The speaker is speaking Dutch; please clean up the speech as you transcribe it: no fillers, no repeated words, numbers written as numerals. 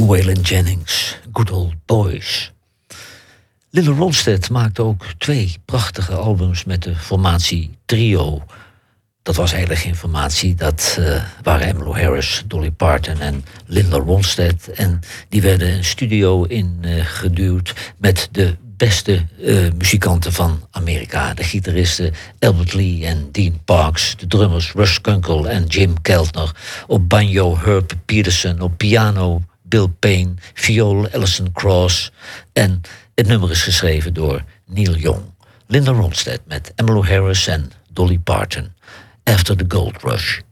Waylon Jennings, Good Old Boys. Linda Ronstadt maakte ook 2 prachtige albums met de formatie Trio. Dat was eigenlijk geen formatie, dat waren Emmylou Harris, Dolly Parton en Linda Ronstadt. En die werden een studio ingeduwd met de beste muzikanten van Amerika. De gitaristen Albert Lee en Dean Parks. De drummers Russ Kunkel en Jim Keltner. Op banjo Herb Peterson. Op piano Bill Payne. Viool Alison Krauss. En het nummer is geschreven door Neil Young. Linda Ronstadt met Emmylou Harris en Dolly Parton. After the Gold Rush.